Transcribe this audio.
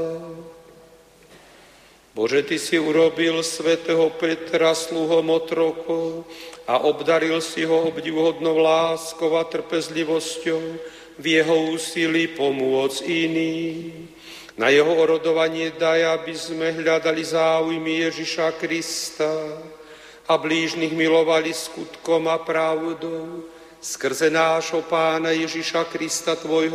Bože, Ty si urobil svätého Petra sluhom otrokov a obdaril si ho obdivuhodnou láskou a trpezlivosťou v jeho úsilí pomôcť iným. Na jeho orodovanie daj, aby sme hľadali záujmy Ježiša Krista a blížnych milovali skutkom a pravdou skrze nášho Pána Ježiša Krista, Tvojho